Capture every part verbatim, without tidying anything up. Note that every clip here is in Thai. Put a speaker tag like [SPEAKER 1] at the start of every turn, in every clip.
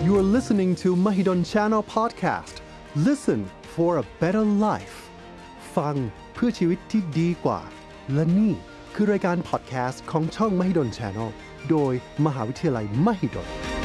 [SPEAKER 1] You are listening to Mahidol Channel Podcast. Listen for a better life. ฟังเพื่อชีวิตที่ดีกว่าและนี่คือรายการ podcast ของช่อง Mahidol Channel โดยมหาวิทยาลัย Mahidol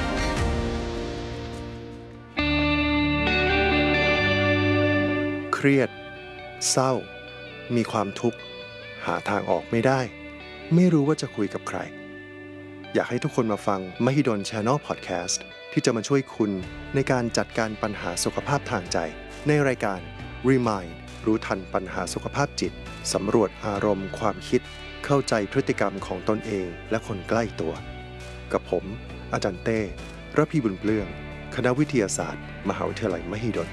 [SPEAKER 1] เครียดเศร้ามีความทุกข์หาทางออกไม่ได้ไม่รู้ว่าจะคุยกับใครอยากให้ทุกคนมาฟัง Mahidol Channel Podcast ที่จะมาช่วยคุณในการจัดการปัญหาสุขภาพทางใจในรายการ Remind รู้ทันปัญหาสุขภาพจิตสำรวจอารมณ์ความคิดเข้าใจพฤติกรรมของตนเองและคนใกล้ตัวกับผมอาจารย์เต้ระพีบุญเปลื้องคณะวิทยาศาสตร์มหาวิทยาลัย Mahidol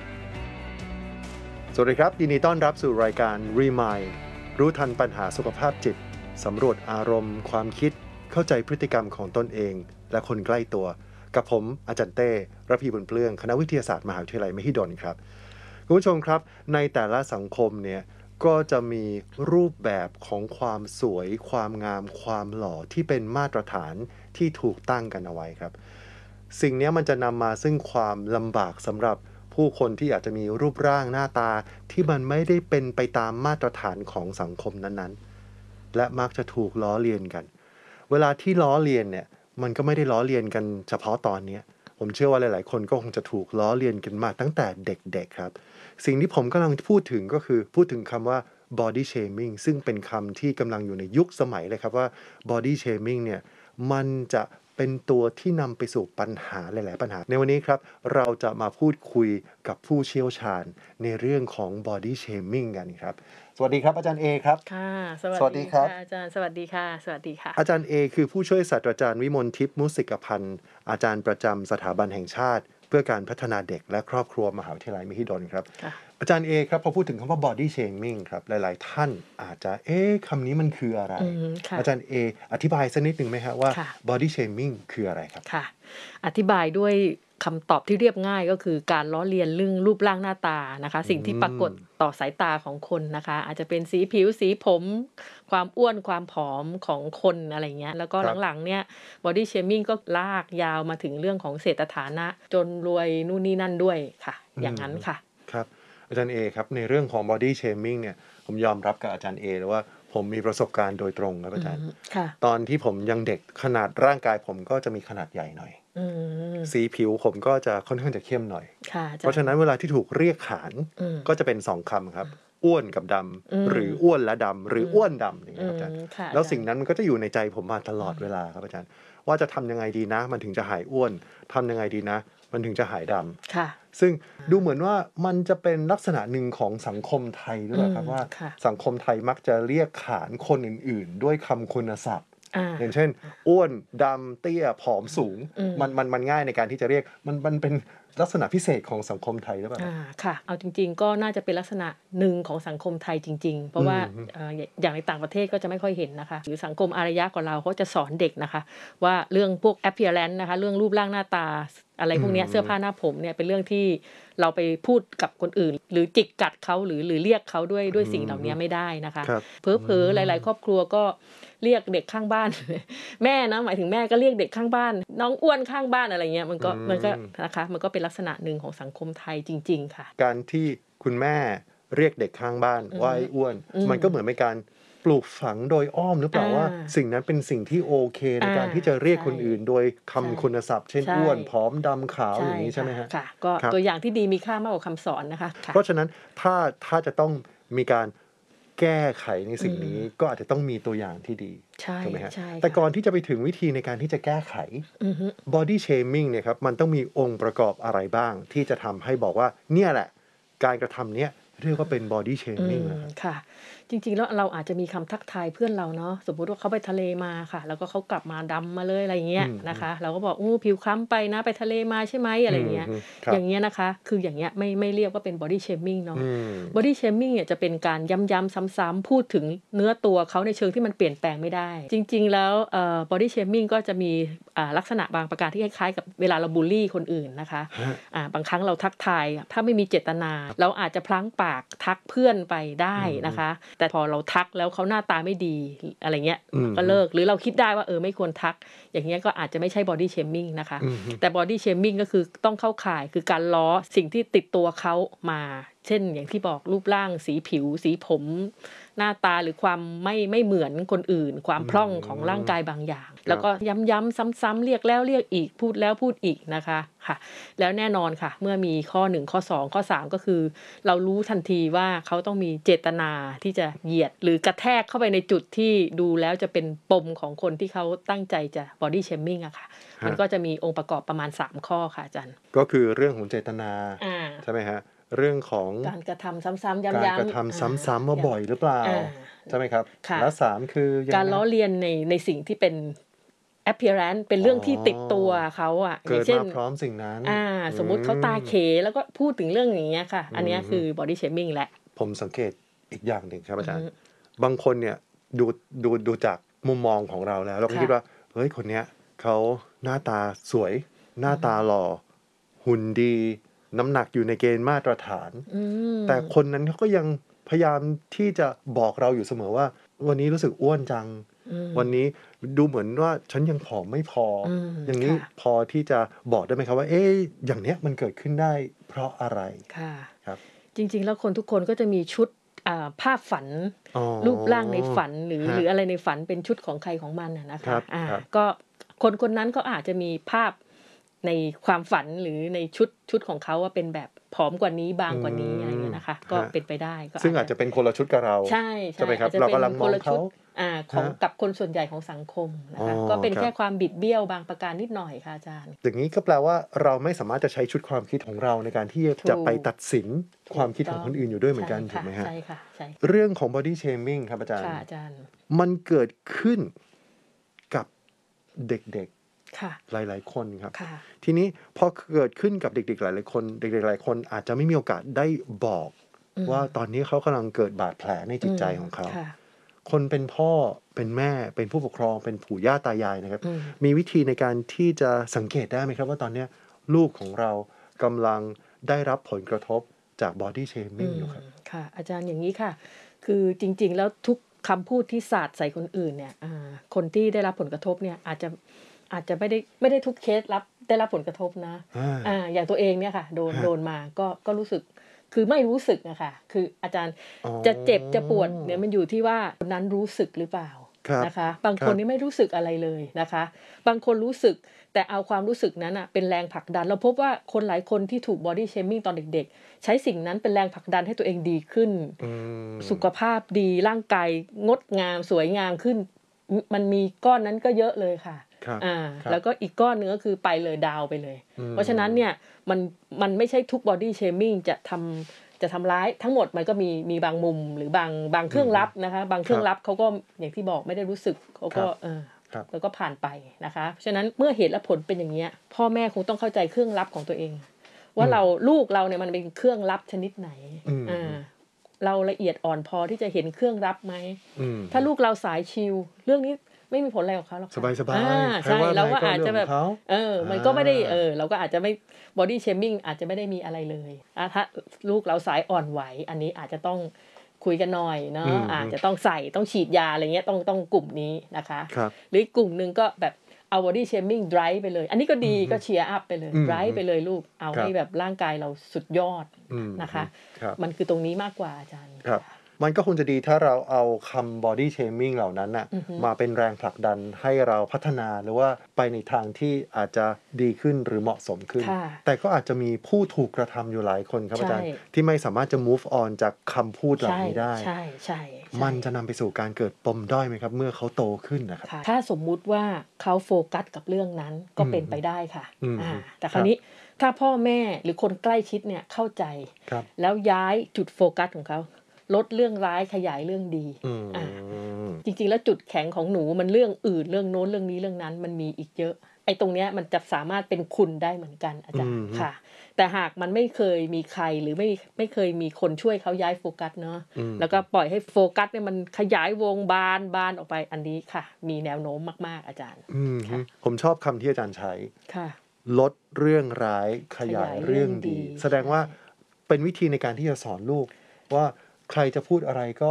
[SPEAKER 1] สวัสดีครับยินดีต้อนรับสู่รายการ Remind รู้ทันปัญหาสุขภาพจิตสำรวจอารมณ์ความคิดเข้าใจพฤติกรรมของตนเองและคนใกล้ตัวกับผมอาจารย์เต้ระพีบุญเปลื้องคณะวิทยาศาสตร์มหาวิทยาลัย Mahidol ครับคุณผู้ชมครับในแต่ละสังคมเนี่ยก็จะมีรูปแบบของความสวยความงามความหล่อที่เป็นมาตรฐานที่ถูกตั้งกันเอาไว้ครับสิ่งนี้มันจะนำมาซึ่งความลำบากสำหรับผู้คนที่อาจจะมีรูปร่างหน้าตาที่มันไม่ได้เป็นไปตามมาตรฐานของสังคมนั้นๆและมักจะถูกล้อเลียนกันเวลาที่ล้อเลียนเนี่ยมันก็ไม่ได้ล้อเลียนกันเฉพาะตอนนี้ผมเชื่อว่าหลายๆคนก็คงจะถูกล้อเลียนกันมาตั้งแต่เด็กๆครับสิ่งที่ผมกำลังพูดถึงก็คือพูดถึงคำว่า body shaming ซึ่งเป็นคำที่กำลังอยู่ในยุคสมัยเลยครับว่า body shaming เนี่ยมันจะเป็นตัวที่นำไปสู่ปัญหาหลายๆปัญหาในวันนี้ครับเราจะมาพูดคุยกับผู้เชี่ยวชาญในเรื่องของ body shaming กันครับสวัสดีครับอาจารย์เอครับ
[SPEAKER 2] ค่ะสวัสดีครับอาจารย์สวัสดีค่ะสวัสดีค่ะ
[SPEAKER 1] อาจารย์เอคือผู้ช่วยศาสตราจารย์วิมลทิพย์มุสิกพันธ์อาจารย์ประจำสถาบันแห่งชาติเพื่อการพัฒนาเด็กและครอบครัวมหาวิทยาลัย Mahidol ครับอาจารย์เอครับพอพูดถึงคำว่า body shaming ครับหลายๆท่านอาจจะเอ๊ะคำนี้มันคืออะไรอาจารย์เออธิบายสักนิดหนึ่งไหมครับว่า body shaming คืออะไรครับ
[SPEAKER 2] ค่ะอธิบายด้วยคำตอบที่เรียบง่ายก็คือการล้อเลียนเรื่องรูปร่างหน้าตานะคะสิ่งที่ปรากฏต่อสายตาของคนนะคะอาจจะเป็นสีผิวสีผมความอ้วนความผอมของคนอะไรเงี้ยแล้วก็หลังๆเนี่ย body shaming ก็ลากยาวมาถึงเรื่องของเศรษฐฐานะจนรวยนู่นนี่นั่นด้วยค่ะอย่างนั้นค่ะ
[SPEAKER 1] ครับอาจารย์เอครับในเรื่องของ body shaming เนี่ยผมยอมรับกับอาจารย์เอเลยว่าผมมีประสบการณ์โดยตรงครับอาจารย์ตอนที่ผมยังเด็กขนาดร่างกายผมก็จะมีขนาดใหญ่หน่อยสีผิวผมก็จะค่อนข้างจะเข้มหน่อยเพราะฉะนั้นเวลาที่ถูกเรียกขานก็จะเป็นสองคำครับอ้วนกับดำหรืออ้วนและดำหรืออ้วนดำอย่างนี้ครับอาจารย์แล้วสิ่งนั้นมันก็จะอยู่ในใจผมมาตลอดเวลาครับอาจารย์ว่าจะทำยังไงดีนะมันถึงจะหายอ้วนทำยังไงดีนะมันถึงจะหายดำซึ่งดูเหมือนว่ามันจะเป็นลักษณะหนึ่งของสังคมไทยด้วยครับว่าสังคมไทยมักจะเรียกขานคนอื่นๆด้วยคำคุณศัพท์อย่างเช่นอ้วนดำเตี้ยผอมสูงมันมันมันง่ายในการที่จะเรียกมันมันเป็นลักษณะพิเศษของสังคมไทยหรือเปล่า
[SPEAKER 2] อ่าค่ะเอาจริงๆก็น่าจะเป็นลักษณะหนึ่งของสังคมไทยจริงๆเพราะว่าอย่างในต่างประเทศก็จะไม่ค่อยเห็นนะคะหรือสังคมอารยะของเราเขาจะสอนเด็กนะคะว่าเรื่องพวก appearance นะคะเรื่องรูปร่างหน้าตาอะไรพวกนี้เสื้อผ้าหน้าผมเนี่ยเป็นเรื่องที่เราไปพูดกับคนอื่นหรือจิกกัดเขาหรือหรือเรียกเขาด้วยด้วยสิ่งเหล่านี้ไม่ได้นะคะเผลอๆหลายๆครอบครัวก็เรียกเด็กข้างบ้านแม่นะหมายถึงแม่ก็เรียกเด็กข้างบ้านน้องอ้วนข้างบ้านอะไรเงี้ยมันก็มันก็นะคะมันก็เป็นลักษณะหนึ่งของสังคมไทยจริงๆค่ะ
[SPEAKER 1] การที่คุณแม่เรียกเด็กข้างบ้านว่าไอ้อ้วนมันก็เหมือนเป็นการปลูกฝังโดยอ้อมหรือเปล่าว่าสิ่งนั้นเป็นสิ่งที่โอเคในการที่จะเรียกคนอื่นโดยคำคุณศัพท์เช่นอ้วนผอมดำขาวอย่างนี้ใช่ไหมฮะ
[SPEAKER 2] ค่ะก็ตัวอย่างที่ดีมีค่ามากกว่าคำสอนนะคะ
[SPEAKER 1] เพราะฉะนั้นถ้าถ้าจะต้องมีการแก้ไขในสิ่งนี้ก็อาจจะต้องมีตัวอย่างที่ดีถูกไหมฮะแต่ก่อนที่จะไปถึงวิธีในการที่จะแก้ไข body shaming เนี่ยครับมันต้องมีองค์ประกอบอะไรบ้างที่จะทำให้บอกว่าเนี่ยแหละการกระทำเนี้ยเรียกว่าเป็น body shaming นะครับ
[SPEAKER 2] ค่ะจริงๆแล้วเราอาจจะมีคำทักทายเพื่อนเราเนาะสมมติว่าเขาไปทะเลมาค่ะแล้วก็เขากลับมาดำมาเลยอะไรเงี้ยนะคะเราก็บอกอู้ผิวคล้ำไปนะไปทะเลมาใช่ไหมอะไรเงี้ยอย่างเงี้ยนะคะคืออย่างเงี้ยไม่ไม่เรียกว่าเป็น body shaming เนาะ body shaming เนี่ยจะเป็นการย้ำๆซ้ำๆพูดถึงเนื้อตัวเขาในเชิงที่มันเปลี่ยนแปลงไม่ได้จริงๆแล้วเอ่อ body shaming ก็จะมีอ่าลักษณะบางประการที่คล้ายๆกับเวลาเราบูลลี่คนอื่นนะคะอ่าบางครั้งเราทักทายถ้าไม่มีเจตนาเราอาจจะพลั้งปากทักเพื่อนไปได้นะคะแต่พอเราทักแล้วเขาหน้าตาไม่ดีอะไรเงี้ย
[SPEAKER 1] อืม
[SPEAKER 2] ก็เลิกหรือเราคิดได้ว่าเออไม่ควรทักอย่างเงี้ยก็อาจจะไม่ใช่ body shaming นะคะ
[SPEAKER 1] อืม
[SPEAKER 2] แต่ body shaming ก็คือต้องเข้าข่ายคือการล้อสิ่งที่ติดตัวเขามาเช่นอย่างที่บอกรูปร่างสีผิวสีผมหน้าตาหรือความไม่ไม่เหมือนคนอื่นความพร่องของร่างกายบางอย่างแล้วก็ย้ำๆซ้ำๆเรียกแล้วเรียกอีกพูดแล้วพูดอีกนะคะค่ะแล้วแน่นอนค่ะเมื่อมีข้อหนึ่งข้อสองข้อสามก็คือเรารู้ทันทีว่าเขาต้องมีเจตนาที่จะเหยียดหรือกระแทกเข้าไปในจุดที่ดูแล้วจะเป็นปมของคนที่เขาตั้งใจจะ body shaming อะค่ะมันก็จะมีองค์ประกอบประมาณสามข้อค่ะอาจารย์
[SPEAKER 1] ก็คือเรื่องของเจตนา
[SPEAKER 2] อ่า
[SPEAKER 1] ใช่ไหมฮะเรื่องของ
[SPEAKER 2] การกระทำซ้ำๆย้ำๆ
[SPEAKER 1] การกระทำซ้ำๆมาบ่อยหรือเปล่า
[SPEAKER 2] อ่า
[SPEAKER 1] ใช่ไหมครับ
[SPEAKER 2] ค่ะ
[SPEAKER 1] แล้วสามคือยังไง
[SPEAKER 2] การล้อเลียนในในสิ่งที่เป็น appearance เป็นเรื่องที่ติดตัวเขาอ่ะอ
[SPEAKER 1] เกิ
[SPEAKER 2] ย่า
[SPEAKER 1] ด
[SPEAKER 2] งเช่น
[SPEAKER 1] มาพร้อมสิ่งนั้น
[SPEAKER 2] อ่าสมมุติเขาตาเขแล้วก็พูดถึงเรื่องอย่างเงี้ยค่ะ อันเนี้ยคือ body shaming แหละ
[SPEAKER 1] ผมสังเกตอีกอย่างหนึ่งครับอาจารย์
[SPEAKER 2] อือฮึ
[SPEAKER 1] บางคนเนี่ยดูดูดูจากมุมมองของเราแล้วเราก็
[SPEAKER 2] ค่ะ
[SPEAKER 1] คิดว่าเฮ้ยคนเนี้ยเขาหน้าตาสวย หน้าตาหล่อหุ่นดี น้ำหนักอยู่ในเกณฑ์มาตรฐาน
[SPEAKER 2] อืม
[SPEAKER 1] แต่คนนั้นเขาก็ยังพยายามที่จะบอกเราอยู่เสมอว่า วันนี้รู้สึกอ้วนจัง
[SPEAKER 2] อืม
[SPEAKER 1] วันนี้ดูเหมือนว่าฉันยังผอมไม่พออ
[SPEAKER 2] ม
[SPEAKER 1] อย่างนี้
[SPEAKER 2] ค่ะ
[SPEAKER 1] พอที่จะบอกได้ไหมครับว่า เอ๊ะอย่างเนี้ยมันเกิดขึ้นได้เพราะอะไร
[SPEAKER 2] ค่ะ
[SPEAKER 1] ครับ
[SPEAKER 2] จริง ๆ แล้วคนทุกคนก็จะมีชุดอ่าภาพฝัน
[SPEAKER 1] อ๋อ
[SPEAKER 2] รูปร่างในฝันหรือ
[SPEAKER 1] ฮะ
[SPEAKER 2] หรืออะไรในฝันเป็นชุดของใครของมันน่ะนะ
[SPEAKER 1] ครั
[SPEAKER 2] คะ
[SPEAKER 1] บ
[SPEAKER 2] อ่า
[SPEAKER 1] ครับ
[SPEAKER 2] ก็คนคนนั้นก็อาจจะมีภาพในความฝันหรือในชุดชุดของเขาว่าเป็นแบบผอมกว่านี้บางกว่านี้อะไรเงี้ยนะคะ ก็
[SPEAKER 1] ฮะ
[SPEAKER 2] เป็นไปได้ก็
[SPEAKER 1] ซึ่งอาจจะเป็นคนละชุดกับเรา
[SPEAKER 2] ใช่
[SPEAKER 1] ใช่ไหมครับ
[SPEAKER 2] อาจจะ
[SPEAKER 1] เรา
[SPEAKER 2] เป็น
[SPEAKER 1] กำลังม
[SPEAKER 2] ค
[SPEAKER 1] อน ง
[SPEAKER 2] ละ
[SPEAKER 1] เขา
[SPEAKER 2] ชุดอ่าของ
[SPEAKER 1] ฮะ
[SPEAKER 2] กับคนส่วนใหญ่ของสังคมนะคะ
[SPEAKER 1] อ๋อ
[SPEAKER 2] ก็เป็น
[SPEAKER 1] ครับ
[SPEAKER 2] แค่ความบิดเบี้ยวบางประการนิดหน่อยค่ะอาจารย์
[SPEAKER 1] อย่างนี้ก็แปลว่าเราไม่สามารถจะใช้ชุดความคิดของเราในการที่
[SPEAKER 2] ถูก
[SPEAKER 1] จะไปตัดสินความคิดของคนอื่นอยู่ด้วยเหมือนกัน
[SPEAKER 2] ใช่
[SPEAKER 1] ถูกไหมฮะ
[SPEAKER 2] ใช่ค่ะใช่
[SPEAKER 1] เรื่องของ body shaming ครับอาจารย์
[SPEAKER 2] ค่ะอาจารย์
[SPEAKER 1] มันเกิดขึ้นกับเด็ก
[SPEAKER 2] ค่ะ
[SPEAKER 1] ๆ หลาย ๆ คนครับ
[SPEAKER 2] ค่ะ
[SPEAKER 1] ทีนี้พอเกิดขึ้นกับเด็ก ๆ หลาย ๆ คน เด็ก ๆ หลายคนอาจจะไม่มีโอกาสได้บอก
[SPEAKER 2] อืม
[SPEAKER 1] ว่าตอนนี้เขากำลังเกิดบาดแผลในจิตใจของเขา
[SPEAKER 2] ค่ะ
[SPEAKER 1] คนเป็นพ่อเป็นแม่เป็นผู้ปกครองเป็นปู่ย่าตายายนะครับ
[SPEAKER 2] อืม
[SPEAKER 1] มีวิธีในการที่จะสังเกตได้ไหมครับว่าตอนเนี้ยลูกของเรากำลังได้รับผลกระทบจาก body
[SPEAKER 2] อื
[SPEAKER 1] shaming
[SPEAKER 2] ม
[SPEAKER 1] อยู่ครับ
[SPEAKER 2] ค่ะ อาจารย์อย่างนี้ค่ะ คือจริง ๆ แล้วทุกคำพูดที่สาดใส่คนอื่นเนี่ยอ่าคนที่ได้รับผลกระทบเนี่ยอาจจะอาจจะไม่ได้ไม่ได้ทุกเคสรับได้รับผลกระทบนะ
[SPEAKER 1] อ่า
[SPEAKER 2] อ่าอย่างตัวเองเนี่ยค่ะโดน
[SPEAKER 1] ฮะ
[SPEAKER 2] โดนมาก็ก็รู้สึกคือไม่รู้สึกอะค่ะคืออาจารย์
[SPEAKER 1] อ๋อ
[SPEAKER 2] จะเจ็บจะปวดเนี่ยมันอยู่ที่ว่าคนนั้นรู้สึกหรือเปล่า
[SPEAKER 1] ครับ
[SPEAKER 2] นะคะ บาง
[SPEAKER 1] ครั
[SPEAKER 2] คน
[SPEAKER 1] บ
[SPEAKER 2] นี่ไม่รู้สึกอะไรเลยนะคะ บางคนรู้สึกแต่เอาความรู้สึกนั้นอะเป็นแรงผลักดันเราพบว่าคนหลายคนที่ถูก body shaming ตอนเด็กๆ ใช้สิ่งนั้นเป็นแรงผลักดันให้ตัวเองดีขึ้น
[SPEAKER 1] อืม
[SPEAKER 2] สุขภาพดีร่างกายงดงามสวยงามขึ้นมมันมีก้อนนั้นก็เยอะเลยค่ะ
[SPEAKER 1] ครับ
[SPEAKER 2] อ่า
[SPEAKER 1] ครับ
[SPEAKER 2] แล้วก็อีกก้อนหนึงก็คือไปเลยดาวไปเลย
[SPEAKER 1] อืม
[SPEAKER 2] เพราะฉะนั้นเนี่ยมันมันไม่ใช่ทุก body shaming จะทำจะทำร้ายทั้งหมดมันก็มีมีบางมุมหรือบางบางเครื่องลับนะคะ บางเครื่องลับเขาก็อย่างที่บอกไม่ได้รู้สึกเขาก็เออ
[SPEAKER 1] ครับ
[SPEAKER 2] แล้วก็ผ่านไปนะคะเพราะฉะนั้นเมื่อเหตุและผลเป็นอย่างเงี้ยพ่อแม่คงต้องเข้าใจเครื่องลับของตัวเอง ว่าเราลูกเราเนี่ยมันเป็นเครื่องลับชนิดไหน
[SPEAKER 1] อืม
[SPEAKER 2] อ่าเราละเอียดอ่อนพอที่จะเห็นเครื่องลับไหม
[SPEAKER 1] อืม
[SPEAKER 2] ถ้าลูกเราสายชิลเรื่องนี้ไม่มีผลอะไรกับเขาหรอกค่ะ
[SPEAKER 1] สบายๆ
[SPEAKER 2] อ่
[SPEAKER 1] ใคร
[SPEAKER 2] ใช่
[SPEAKER 1] ว่าไง
[SPEAKER 2] เราก็
[SPEAKER 1] ก็
[SPEAKER 2] อาจจะแบบ
[SPEAKER 1] เรื่องของเขา
[SPEAKER 2] เออมันก็ไม่ได้
[SPEAKER 1] อ่า
[SPEAKER 2] เออเราก็อาจจะไม่ body shaming อาจจะไม่ได้มีอะไรเลยอ่ะถ้าลูกเราสายอ่อนไหวอันนี้อาจจะต้องคุยกันหน่อยเนาะ
[SPEAKER 1] อืม
[SPEAKER 2] อาจจะต้องใส่ต้องฉีดยาอะไรเงี้ยต้องต้องกลุ่มนี้นะคะ
[SPEAKER 1] ครับ
[SPEAKER 2] หรืออีกกลุ่มหนึ่งก็แบบเอา body shaming drive ไปเลย อันนี้ก็ดีก็เชียร์อัพไปเลย
[SPEAKER 1] อืม
[SPEAKER 2] drive ไปเลยลูกเอา
[SPEAKER 1] ครับ
[SPEAKER 2] ให้แบบร่างกายเราสุดยอด
[SPEAKER 1] อืม
[SPEAKER 2] นะคะ
[SPEAKER 1] ครับ
[SPEAKER 2] มันคือตรงนี้มากกว่าอาจารย์
[SPEAKER 1] ครับ มันก็คงจะดีถ้าเราเอาคำ body shaming เหล่านั้นน่ะ
[SPEAKER 2] อือฮึ
[SPEAKER 1] มาเป็นแรงผลักดันให้เราพัฒนาหรือว่าไปในทางที่อาจจะดีขึ้นหรือเหมาะสมขึ้น
[SPEAKER 2] ค่ะ
[SPEAKER 1] แต่ก็อาจจะมีผู้ถูกกระทำอยู่หลายคนครับอาจารย์
[SPEAKER 2] ใช่
[SPEAKER 1] ที่ไม่สามารถจะ move on จากคำพูดเหล่า
[SPEAKER 2] ใช่
[SPEAKER 1] นี้ได้
[SPEAKER 2] ใช่ใช่ใช่
[SPEAKER 1] มันจะนำไปสู่การเกิดปมด้อยไหมครับ เมื่อเขาโตขึ้นนะครับ
[SPEAKER 2] ค่ะถ้าสมมุติว่าเขาโฟกัสกับเรื่องนั้นก็เป็นไปได้ค่ะ
[SPEAKER 1] อืม
[SPEAKER 2] อ่าแต่คราวนี้ถ้าพ่อแม่หรือคนใกล้ชิดเนี่ยเข้าใจ
[SPEAKER 1] ครับ
[SPEAKER 2] แล้วย้ายจุดโฟกัสของเขาลดเรื่องร้ายขยายเรื่องดี
[SPEAKER 1] อืม
[SPEAKER 2] อ่า จริงๆแล้วจุดแข็งของหนูมันเรื่องอื่นเรื่องโน้นเรื่องนี้เรื่องนั้นมันมีอีกเยอะไอ้ตรงเนี้ยมันจะสามารถเป็นคุณได้เหมือนกันอาจาร
[SPEAKER 1] อื
[SPEAKER 2] ย์
[SPEAKER 1] ม
[SPEAKER 2] ค่ะ แต่หากมันไม่เคยมีใครหรือไม่ไม่เคยมีคนช่วยเขาย้ายโฟกัสเนาะ
[SPEAKER 1] อืม
[SPEAKER 2] แล้วก็ปล่อยให้โฟกัสเนี่ยมันขยายวงบานบานออกไปอันนี้ค่ะ มีแนวโน้มมากๆอาจารย์
[SPEAKER 1] อืม
[SPEAKER 2] ค่ะ
[SPEAKER 1] ผมชอบคำที่อาจารย์ใช้
[SPEAKER 2] ค่ะ
[SPEAKER 1] ลดเรื่องร้ายขยายเรื่องดี
[SPEAKER 2] ขยายเรื่องดี
[SPEAKER 1] แสดงว่าเป็นวิธีในการที่จะสอนลูก ว่าใครจะพูดอะไรก็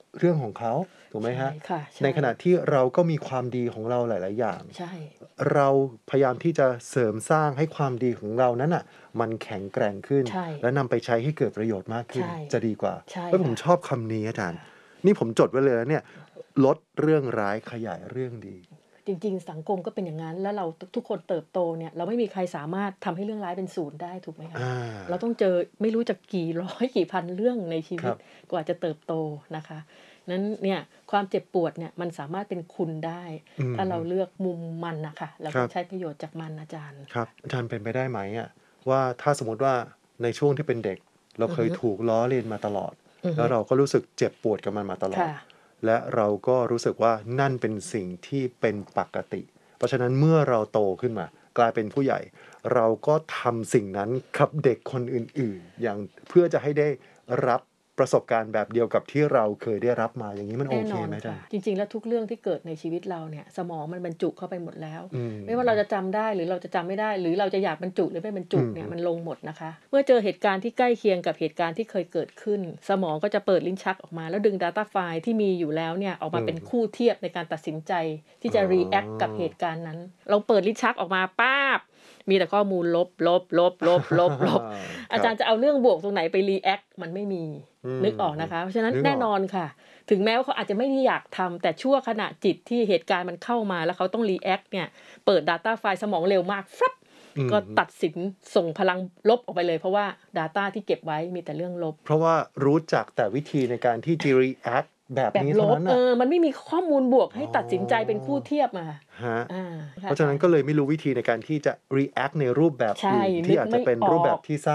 [SPEAKER 1] เรื่องของเขาถูกไหมฮะ
[SPEAKER 2] ใช่ค่ะใช่
[SPEAKER 1] ในขณะที่เราก็มีความดีของเราหลาย ๆ อย่าง
[SPEAKER 2] ใช่
[SPEAKER 1] เราพยายามที่จะเสริมสร้างให้ความดีของเรานั้นอ่ะมันแข็งแกร่งขึ้น
[SPEAKER 2] ใช่
[SPEAKER 1] และนำไปใช้ให้เกิดประโยชน์มากขึ้น
[SPEAKER 2] ใช่
[SPEAKER 1] จะดีกว่า
[SPEAKER 2] ใช่
[SPEAKER 1] เฮ้ยผม
[SPEAKER 2] ค่ะ
[SPEAKER 1] ชอบคำนี้อาจารย์ นี่ผมจดไว้เลยนะเนี่ยลดเรื่องร้ายขยายเรื่องดี
[SPEAKER 2] จริง ๆ สังคมก็เป็นอย่างนั้น แล้วเราทุกคนเติบโตเนี่ยเราไม่มีใครสามารถทำให้เรื่องร้ายเป็นศูนย์ได้ถูกไหมคะ
[SPEAKER 1] อ่า
[SPEAKER 2] เราต้องเจอไม่รู้จะกี่ร้อยกี่พันเรื่องในชีวิ
[SPEAKER 1] ครั
[SPEAKER 2] ต
[SPEAKER 1] บ
[SPEAKER 2] กว่าจะเติบโตนะคะนั้นเนี่ยความเจ็บปวดเนี่ยมันสามารถเป็นคุณได้
[SPEAKER 1] อืม
[SPEAKER 2] ถ้าเราเลือกมุมมันนะคะแล้ว
[SPEAKER 1] ครั
[SPEAKER 2] ก็
[SPEAKER 1] บ
[SPEAKER 2] ใช้ประโยชน์จากมันอาจารย์
[SPEAKER 1] ครับอาจารย์เป็นไปได้ไหมอ่ะว่าถ้าสมมติว่าในช่วงที่เป็นเด็ก เราเคย
[SPEAKER 2] อือฮึ
[SPEAKER 1] ถูกล้อเลียนมาตลอด
[SPEAKER 2] อือฮึ
[SPEAKER 1] แล้วเราก็รู้สึกเจ็บปวดกับมันมาตลอด
[SPEAKER 2] ค่ะ
[SPEAKER 1] และเราก็รู้สึกว่านั่นเป็นสิ่งที่เป็นปกติ เพราะฉะนั้นเมื่อเราโตขึ้นมา กลายเป็นผู้ใหญ่ เราก็ทำสิ่งนั้นกับเด็กคนอื่นๆ อย่างเพื่อจะให้ได้รับประสบการณ์แบบเดียวกับที่เราเคยได้รับมาอย่างนี้มันโอ
[SPEAKER 2] แน่
[SPEAKER 1] เคน
[SPEAKER 2] อน
[SPEAKER 1] ไหมอาจา
[SPEAKER 2] ค่ะ
[SPEAKER 1] รย์
[SPEAKER 2] จริง ๆ แล้วทุกเรื่องที่เกิดในชีวิตเราเนี่ยสมองมันบรรจุเข้าไปหมดแล้ว
[SPEAKER 1] อืม
[SPEAKER 2] ไม่ว่าเราจะจำได้หรือเราจะจำไม่ได้ หรือเราจะอยากบรรจุหรือไม่บรรจุ
[SPEAKER 1] อืม
[SPEAKER 2] เนี่ยมันลงหมดนะคะ เมื่อเจอเหตุการณ์ที่ใกล้เคียงกับเหตุการณ์ที่เคยเกิดขึ้น สมองก็จะเปิดลิ้นชักออกมา แล้วดึง Data ไฟล์ที่มีอยู่แล้วเนี่ยออกมา
[SPEAKER 1] อืม
[SPEAKER 2] เป็นคู่เทียบในการตัดสินใจที่จะ
[SPEAKER 1] อ๋อ
[SPEAKER 2] react กับเหตุการณ์นั้น เราเปิดลิ้นชักออกมาป๊าบมีแต่ข้อมูลลบลบลบลบลบลบ อาจารย์จะเอาเรื่องบวกตรงไหนไป react มันไม่มี
[SPEAKER 1] อืม
[SPEAKER 2] นึกออกนะคะ เพราะฉะนั้น
[SPEAKER 1] นึกออก
[SPEAKER 2] แน่นอนค่ะ ถึงแม้ว่าเขาอาจจะไม่ได้อยากทำแต่ชั่วขณะจิตที่เหตุการณ์มันเข้ามาแล้วเขาต้อง react เนี่ยเปิด Data ไฟล์สมองเร็วมากฟรับ
[SPEAKER 1] อืม
[SPEAKER 2] ก็ตัดสินส่งพลังลบออกไปเลย เพราะว่า Data ที่เก็บไว้มีแต่เรื่องลบ
[SPEAKER 1] เพราะว่ารู้จักแต่วิธีในการที่จะ react แบบ
[SPEAKER 2] แบบ
[SPEAKER 1] นี้
[SPEAKER 2] ล
[SPEAKER 1] เท่า
[SPEAKER 2] บ
[SPEAKER 1] นั้น
[SPEAKER 2] เอ
[SPEAKER 1] น่ะ
[SPEAKER 2] อมันไม่มีข้อมูลบวกให้ตัดสินใจเป็นคู่เทียบมา
[SPEAKER 1] ฮะ
[SPEAKER 2] อ่า
[SPEAKER 1] เพราะฉะนั้นก็เลยไม่รู้วิธีในการที่จะ react ในรูปแบบ
[SPEAKER 2] ใช่
[SPEAKER 1] อื่นที่อาจจะเป็นรูปแบบที่สร้าง